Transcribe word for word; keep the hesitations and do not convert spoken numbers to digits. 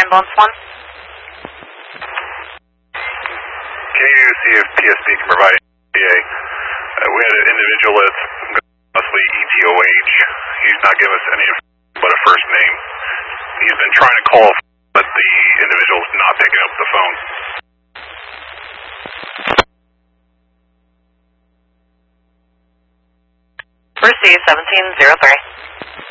Ambulance one. Can you see if P S B can provide E T A? Uh, we had an individual that's mostly E T O H. He's not giving us any but a first name. He's been trying to call, but the individual's not picking up the phone. Receive seventeen zero three.